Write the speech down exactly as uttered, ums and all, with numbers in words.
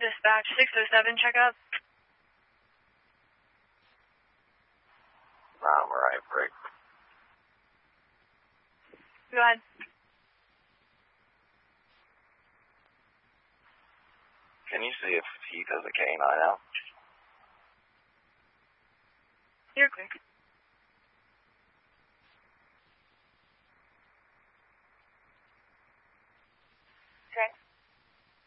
Dispatch six oh seven, check up. I'm alright, Rick. Go ahead. Can you see if Heath has a canine out? You're quick.